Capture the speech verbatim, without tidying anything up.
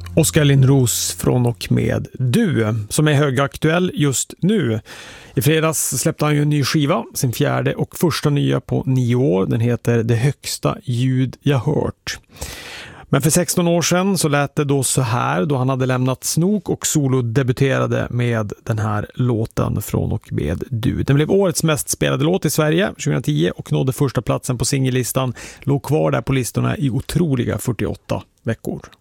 Oskar Lindros från och med Du, som är högaktuell just nu. I fredags släppte han ju en ny skiva, sin fjärde och första nya på nio år. Den heter Det högsta ljud jag hört. Men för sexton år sedan så lät det då så här då han hade lämnat Snok och solo debuterade med den här låten från och med Du. Den blev årets mest spelade låt i Sverige tjugohundratio och nådde första platsen på singellistan. Låg kvar där på listorna i otroliga fyrtioåtta veckor.